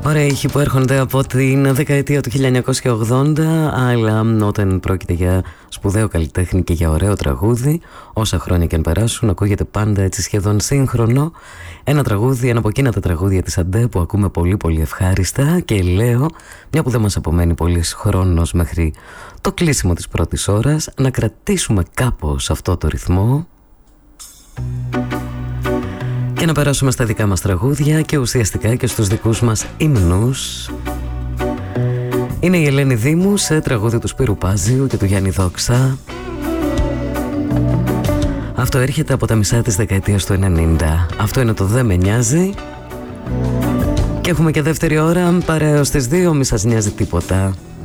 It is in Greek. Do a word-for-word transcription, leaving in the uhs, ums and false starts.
Ωραία ήχοι που έρχονται από την δεκαετία του χίλια εννιακόσια ογδόντα, αλλά όταν πρόκειται για σπουδαίο καλλιτέχνη και για ωραίο τραγούδι, όσα χρόνια και αν περάσουν, ακούγεται πάντα έτσι σχεδόν σύγχρονο. Ένα τραγούδι, ένα από εκείνα τα τραγούδια της Αντέ που ακούμε πολύ πολύ ευχάριστα, και λέω, μια που δεν μας απομένει πολύς χρόνος μέχρι το κλείσιμο της πρώτης ώρας, να κρατήσουμε κάπως αυτό το ρυθμό και να περάσουμε στα δικά μας τραγούδια και ουσιαστικά και στους δικούς μας ύμνους. Είναι η Ελένη Δήμου σε τραγούδι του Σπύρου Πάζιου και του Γιάννη Δόξα. Αυτό έρχεται από τα μισά της δεκαετίας του ενενήντα. Αυτό είναι το «Δεν με νοιάζει». Και έχουμε και δεύτερη ώρα, παρέως στις δύο, μη σας νοιάζει τίποτα.